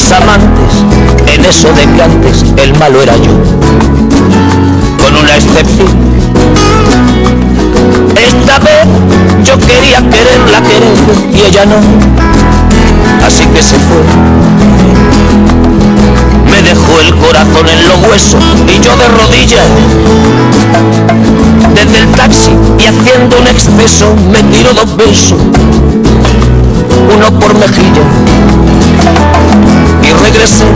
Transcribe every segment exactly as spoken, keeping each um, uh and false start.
mis amantes en eso de que antes el malo era yo, con una excepción. Esta vez yo quería quererla querer y ella no, así que se fue. Me dejó el corazón en los huesos y yo de rodillas desde el taxi y haciendo un exceso me tiró dos besos, uno por mejilla, y regresé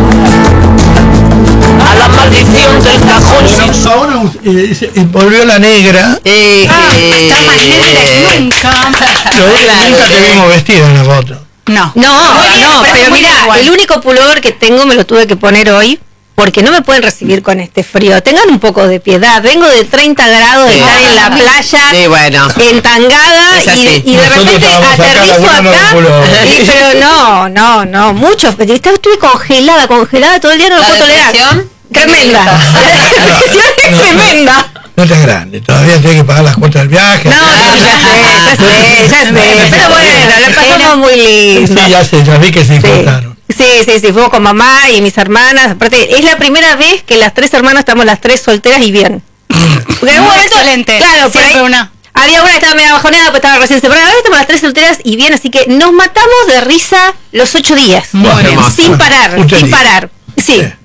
a la maldición del cajón. Bueno, sin ahora eh, eh, volvió la negra. Eh, Ah, eh, está más negra que nunca. Pero claro, nunca te eh. vimos vestida en la foto. No. No, Muy bien, no, pero pero muy mira, igual. el único pullover que tengo me lo tuve que poner hoy porque no me pueden recibir con este frío. Tengan un poco de piedad. Vengo de treinta grados de Sí. estar en la playa, sí, bueno. entangada, Es y, así. y de Nosotros repente estábamos acá aterrizo laburando acá. con pullover. Y- pero no, no, no, mucho. Estuve congelada, congelada todo el día, no lo ¿La puedo tolerar. depresión? Tremenda. La depresión es No. tremenda. No te grande, todavía tienes que pagar las cuotas del viaje. No, no, ya sé, ya sé, ya sé. Pero bueno, lo pasamos muy lindo. Sí, ya sé, ya vi que se importaron. Sí, sí, sí, fuimos con mamá y mis hermanas. Aparte, es la primera vez que las tres hermanas estamos las tres solteras y bien. Porque en un Muy momento, excelente. claro, por ahí Siempre una. había una que estaba medio bajoneada, pues estaba recién separada. Ahora estamos las tres solteras y bien, así que nos matamos de risa los ocho días. Muy bien. Sin parar, Usted sin dice. parar. Sí. Eh,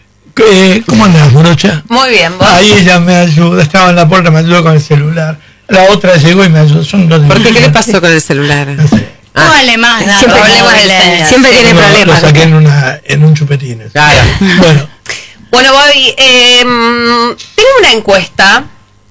eh, ¿Cómo andás, Morocha? Muy bien, vos. Ahí ella me ayuda, estaba en la puerta, me ayudó con el celular. La otra llegó y me ayudó. Son dos ¿Por qué? ¿Qué le niñas. pasó con el celular? No sé. Ah. No, alemán. No, Siempre problemas tiene- del señor. siempre tiene No, problemas. Lo saqué en, una, en un chupetín. Claro. Bueno, Bueno, Bobby, eh, tengo una encuesta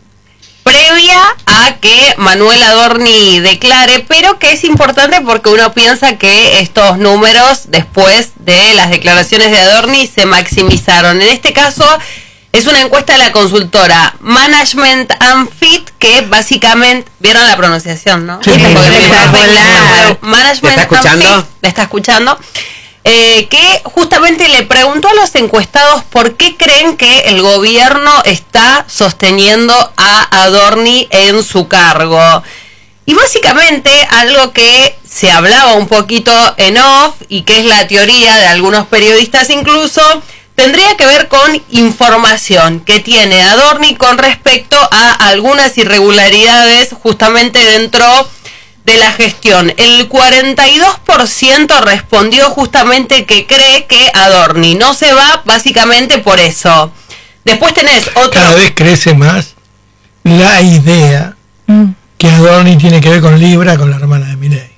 previa a que Manuel Adorni declare, pero que es importante porque uno piensa que estos números después de las declaraciones de Adorni se maximizaron. En este caso es una encuesta de la consultora Management and Fit, que básicamente, ¿vieron la pronunciación, no? Sí, Porque me- espectacular. Management ¿Me está escuchando? and Fit, ¿la está escuchando? Eh, que justamente le preguntó a los encuestados por qué creen que el gobierno está sosteniendo a Adorni en su cargo. Y básicamente algo que se hablaba un poquito en off y que es la teoría de algunos periodistas incluso, tendría que ver con información que tiene Adorni con respecto a algunas irregularidades justamente dentro de la gestión. El cuarenta y dos por ciento respondió justamente que cree que Adorni no se va básicamente por eso. Después tenés otro... cada vez crece más la idea que Adorni tiene que ver con Libra, con la hermana de Milei.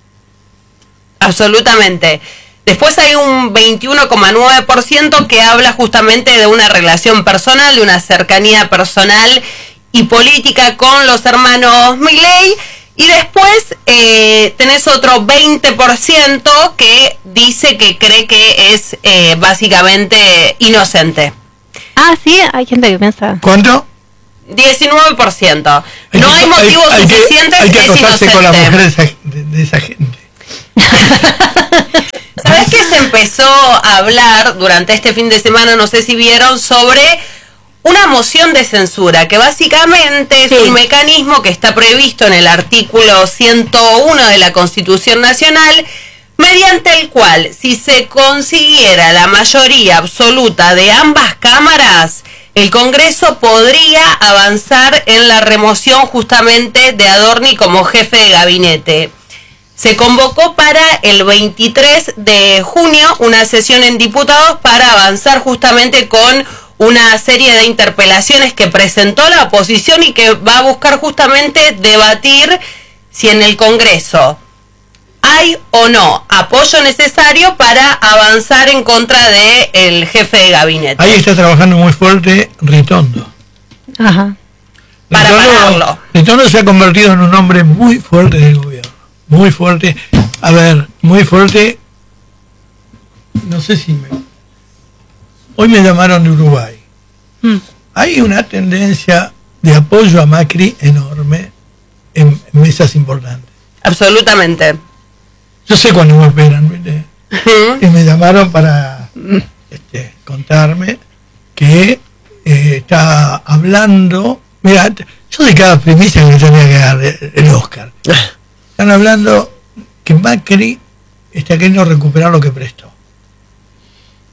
Absolutamente. Después hay un veintiuno coma nueve por ciento que habla justamente de una relación personal, de una cercanía personal y política con los hermanos Milei. Y después eh, tenés otro veinte por ciento que dice que cree que es eh, básicamente inocente. Ah, sí, hay gente que piensa. ¿Cuánto? diecinueve por ciento. Hay No que- hay motivos hay que- suficientes, Hay que es acostarse inocente. con las mujeres de esa, de, de esa gente. ¿Sabés que se empezó a hablar durante este fin de semana, no sé si vieron, sobre una moción de censura, que básicamente es Sí. un mecanismo que está previsto en el artículo ciento uno de la Constitución Nacional, mediante el cual, si se consiguiera la mayoría absoluta de ambas cámaras, el Congreso podría avanzar en la remoción justamente de Adorni como jefe de gabinete. Se convocó para el veintitrés de junio una sesión en diputados para avanzar justamente con una serie de interpelaciones que presentó la oposición y que va a buscar justamente debatir si en el Congreso hay o no apoyo necesario para avanzar en contra del jefe de gabinete. Ahí está trabajando muy fuerte Ritondo. Ajá. Para Ritondo- pararlo. Ritondo se ha convertido en un hombre muy fuerte del gobierno. Muy fuerte. A ver, muy fuerte. No sé si me... Hoy me llamaron de Uruguay. Mm. Hay una tendencia de apoyo a Macri enorme en mesas importantes. Absolutamente. Yo sé cuándo me operan, ¿viste? Ujú. Y me llamaron para este, contarme que eh, está hablando. Mira, yo de cada primicia que tenía que dar el, el Oscar. Están hablando que Macri está queriendo recuperar lo que prestó.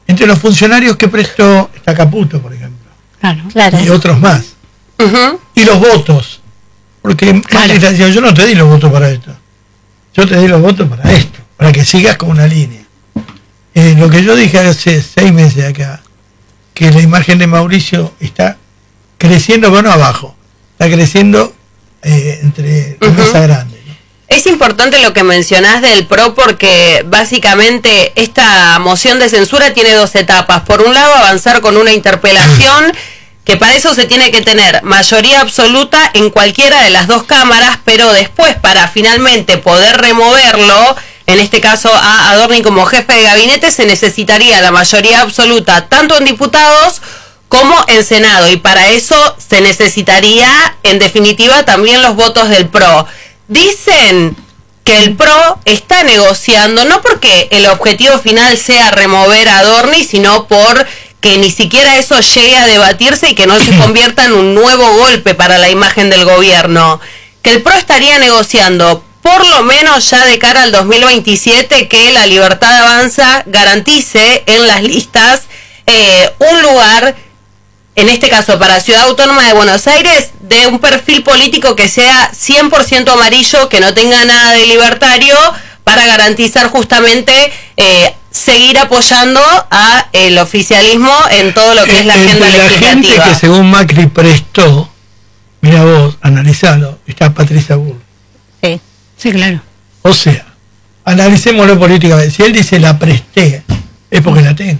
Entre los funcionarios que prestó está Caputo, por ejemplo, Claro. Claro. y otros más. Ujú. Y los votos, porque Claro. Macri está diciendo, yo no te di los votos para esto, yo te di los votos para esto, para que sigas con una línea. Eh, lo que yo dije hace seis meses acá, que la imagen de Mauricio está creciendo, pero no abajo, está creciendo eh, entre la Ujú. mesa grande. ¿no? Es importante lo que mencionás del P R O porque básicamente esta moción de censura tiene dos etapas. Por un lado, avanzar con una interpelación, que para eso se tiene que tener mayoría absoluta en cualquiera de las dos cámaras, pero después para finalmente poder removerlo, en este caso a Adorni como jefe de gabinete, se necesitaría la mayoría absoluta tanto en diputados como en Senado, y para eso se necesitaría en definitiva también los votos del P R O. Dicen que el P R O está negociando, no porque el objetivo final sea remover a Adorni, sino por que ni siquiera eso llegue a debatirse y que no se convierta en un nuevo golpe para la imagen del gobierno. Que el P R O estaría negociando, por lo menos ya de cara al dos mil veintisiete, que la Libertad Avanza garantice en las listas eh, un lugar, en este caso para Ciudad Autónoma de Buenos Aires, de un perfil político que sea cien por ciento amarillo, que no tenga nada de libertario, para garantizar justamente eh, seguir apoyando a el oficialismo en todo lo que es la Entre agenda la gente legislativa. que según Macri prestó, mira vos, analizalo, está Patricia Bull. Sí. Sí, claro. O sea, analicémoslo políticamente. Si él dice la presté, es porque la tengo.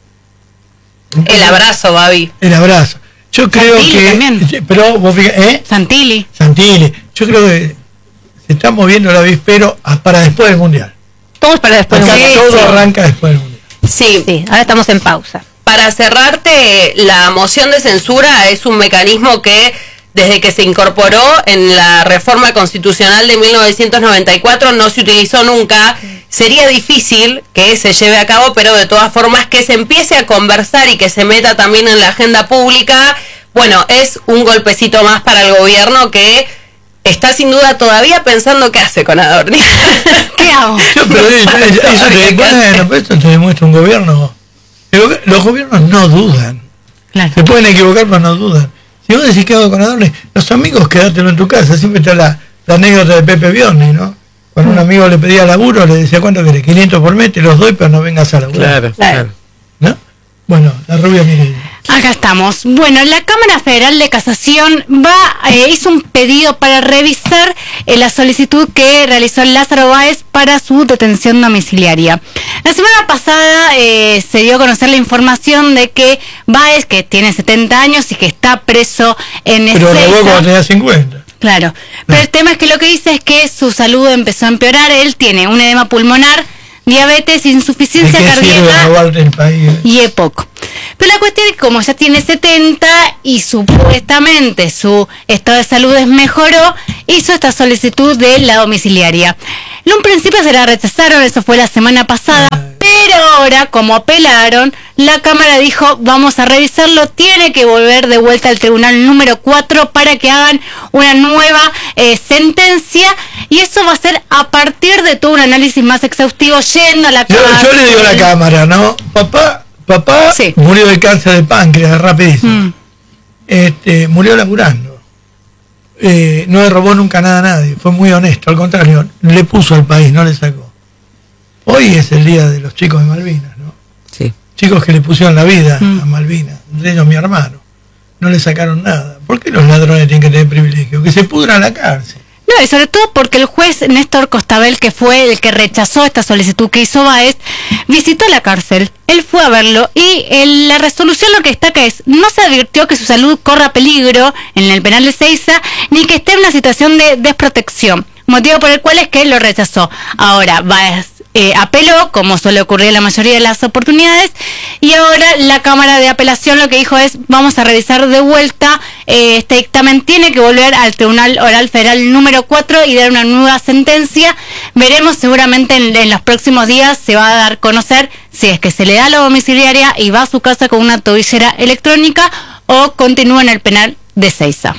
El abrazo, Babi. El abrazo. Yo creo Santilli que... también. Pero vos fíjate, ¿eh? Santilli. Santilli. Yo creo que se está moviendo el avispero a- para después del Mundial. Todos para después. Acá Sí, todo sí. arranca después del Mundial. Sí, Sí, ahora estamos en pausa. para cerrarte, la moción de censura es un mecanismo que desde que se incorporó en la reforma constitucional de mil novecientos noventa y cuatro no se utilizó nunca. Sería difícil que se lleve a cabo, pero de todas formas que se empiece a conversar y que se meta también en la agenda pública, bueno, es un golpecito más para el gobierno que está sin duda todavía pensando qué hace con Adorni. ¿Qué hago? Yo, pero eso, eso- eso te, bueno, pero eso te demuestra un gobierno. El gobi- Los gobiernos no dudan. Claro. Se pueden equivocar, pero no dudan. Si vos decís que hago con Adorni, los amigos, quedártelo en tu casa. Siempre está la, la anécdota de Pepe Biorni, ¿no? Cuando un amigo le pedía laburo, le decía, ¿cuánto querés? quinientos por mes, te los doy, pero no vengas a laburar. Claro, claro. ¿No? Bueno, la rubia Mireia. Acá estamos. Bueno, la Cámara Federal de Casación va eh, hizo un pedido para revisar eh, la solicitud que realizó Lázaro Báez para su detención domiciliaria. La semana pasada eh, se dio a conocer la información de que Báez, que tiene setenta años y que está preso en Pero Ezeiza, robó cuando tenía cincuenta. claro, pero el tema es que lo que dice es que su salud empezó a empeorar. Él tiene un edema pulmonar, diabetes, ¿De insuficiencia qué sirve cardíaca robarte el país? y EPOC. Pero la cuestión es que como ya tiene setenta y supuestamente su estado de salud mejoró, hizo esta solicitud de la domiciliaria. En un principio se la rechazaron, eso fue la semana pasada, pero ahora, como apelaron, la Cámara dijo, vamos a revisarlo, tiene que volver de vuelta al tribunal número cuatro para que hagan una nueva eh, sentencia, y eso va a ser a partir de todo un análisis más exhaustivo, yendo a la Yo, Cámara. yo le digo a la cámara, ¿no? Papá, papá Sí. murió de cáncer de páncreas, rapidísimo. Mm. Este, murió laburando. Eh, no le robó nunca nada a nadie, fue muy honesto, al contrario, le puso al país, no le sacó. Hoy es el día de los chicos de Malvinas, ¿no? Sí. Chicos que le pusieron la vida Mm. a Malvinas, de ellos mi hermano. No le sacaron nada. ¿Por qué los ladrones tienen que tener privilegio? Que se pudran en la cárcel. No, y sobre todo porque el juez Néstor Costabel, que fue el que rechazó esta solicitud que hizo Báez, visitó la cárcel, él fue a verlo y el- la resolución lo que destaca es, no se advirtió que su salud corra peligro en el penal de Ezeiza, ni que esté en una situación de desprotección, motivo por el cual es que lo rechazó. Ahora, Báez eh, apeló, como suele ocurrir en la mayoría de las oportunidades, y ahora la Cámara de Apelación lo que dijo es, vamos a revisar de vuelta eh, este dictamen, tiene que volver al Tribunal Oral Federal número cuatro y dar una nueva sentencia. Veremos, seguramente en, en los próximos días se va a dar a conocer si es que se le da la domiciliaria y va a su casa con una tobillera electrónica o continúa en el penal de Ezeiza.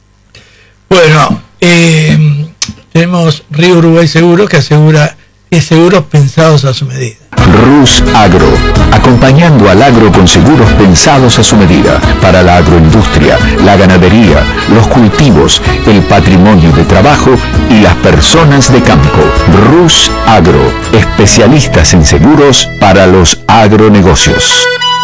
Bueno, eh, tenemos Río Uruguay Seguros que asegura que seguros pensados a su medida. Rus Agro, acompañando al agro con seguros pensados a su medida, para la agroindustria, la ganadería, los cultivos, el patrimonio de trabajo y las personas de campo. Rus Agro, especialistas en seguros para los agronegocios.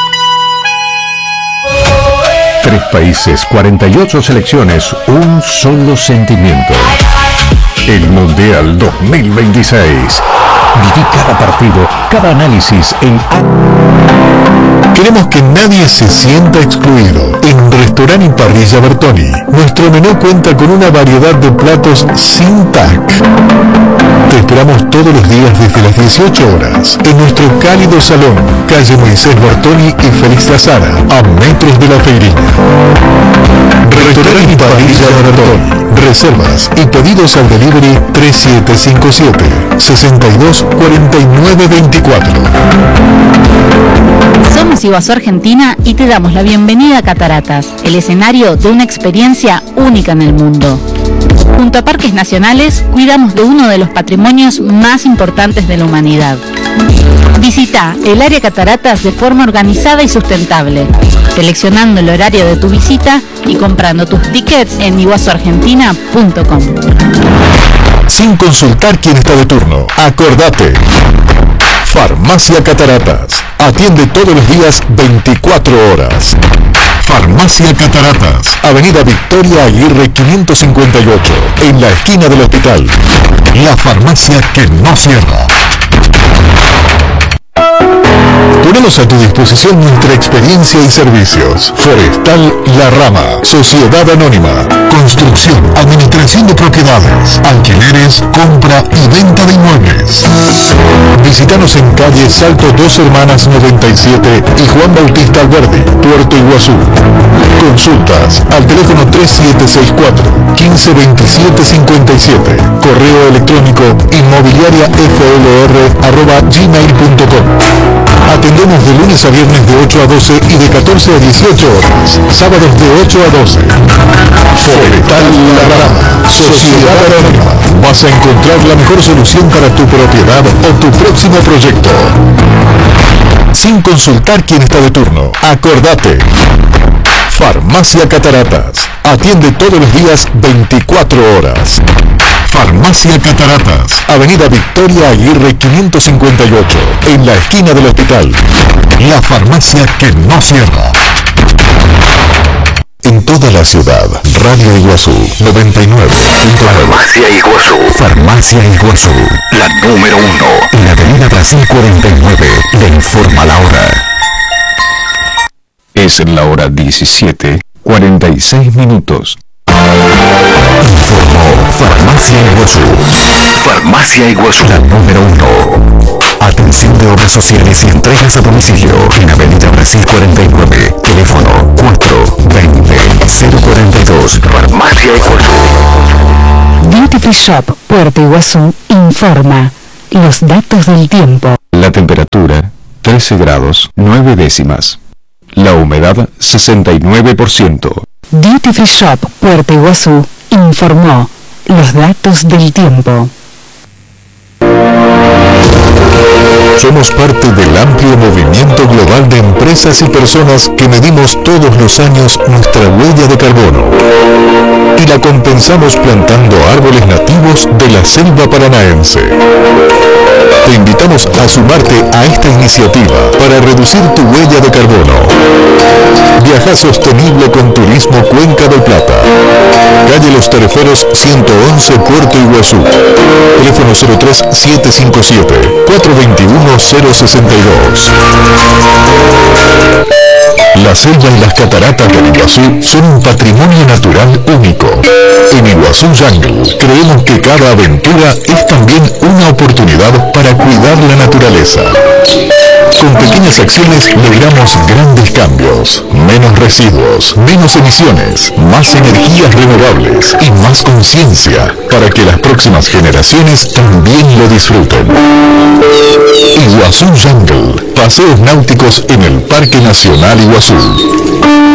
Tres países, cuarenta y ocho selecciones, un solo sentimiento. El Mundial dos mil veintiséis. Viví cada partido, cada análisis en... Queremos que nadie se sienta excluido. En Restaurant y Parrilla Bertoni, nuestro menú cuenta con una variedad de platos sin tac. Te esperamos todos los días desde las dieciocho horas en nuestro cálido salón, calle Moisés Bertoni y Félix Lazara, a metros de la Feirina. Restaurant y Parrilla Bertoni. Reservas y pedidos al delivery tres siete cinco siete, seis dos cuatro nueve dos cuatro. Somos Iguazú Argentina y te damos la bienvenida a Cataratas, el escenario de una experiencia única en el mundo. Junto a Parques Nacionales, cuidamos de uno de los patrimonios más importantes de la humanidad. Visita el área Cataratas de forma organizada y sustentable, seleccionando el horario de tu visita y comprando tus tickets en iguazú argentina punto com. Sin consultar quién está de turno, acordate. Farmacia Cataratas. Atiende todos los días veinticuatro horas. Farmacia Cataratas. Avenida Victoria Aguirre quinientos cincuenta y ocho. En la esquina del hospital. La farmacia que no cierra. Ponemos a tu disposición nuestra experiencia y servicios. Forestal La Rama, Sociedad Anónima, Construcción, Administración de Propiedades, Alquileres, Compra y Venta de Inmuebles. Visítanos en calle Salto Dos Hermanas noventa y siete y Juan Bautista Alberdi, Puerto Iguazú. Consultas al teléfono tres siete seis cuatro, uno cinco dos siete cinco siete. Correo electrónico inmobiliaria f l r arroba gmail punto com. Atendemos de lunes a viernes de ocho a doce y de catorce a dieciocho horas. Sábados de ocho a doce. Forestal La Rama, Sociedad Anónima. Vas a encontrar la mejor solución para tu propiedad o tu próximo proyecto. Sin consultar quién está de turno, acordate. Farmacia Cataratas. Atiende todos los días veinticuatro horas. Farmacia Cataratas. Avenida Victoria Aguirre quinientos cincuenta y ocho. En la esquina del hospital. La farmacia que no cierra. En toda la ciudad, Radio Iguazú noventa y nueve punto nueve. Farmacia Iguazú. Farmacia Iguazú. La número uno. En la Avenida Brasil cuarenta y nueve. Le informa la hora. Es la hora diecisiete, cuarenta y seis minutos. Informó Farmacia Iguazú. Farmacia Iguazú. La número uno. Atención de obras sociales y entregas a domicilio en Avenida Brasil cuarenta y nueve. Teléfono cuatro veinte cero cuarenta y dos. Farmacia Iguazú. Duty Free Shop Puerto Iguazú informa los datos del tiempo. La temperatura trece grados nueve décimas. La humedad sesenta y nueve por ciento. Duty Free Shop Puerto Iguazú informó los datos del tiempo. Somos parte del amplio movimiento global de empresas y personas que medimos todos los años nuestra huella de carbono y la compensamos plantando árboles nativos de la selva paranaense. Te invitamos a sumarte a esta iniciativa para reducir tu huella de carbono. Viaja sostenible con Turismo Cuenca del Plata. Calle Los Tareferos ciento once, Puerto Iguazú. Teléfono cero tres siete cinco siete, cuatro dos uno, cero seis dos. La selva y las cataratas del Iguazú son un patrimonio natural único. En Iguazú Jungle creemos que cada aventura es también una oportunidad para cuidar la naturaleza. Con pequeñas acciones logramos grandes cambios, menos residuos, menos emisiones, más energías renovables y más conciencia para que las próximas generaciones también lo disfruten. Iguazú Jungle, paseos náuticos en el Parque Nacional Iguazú.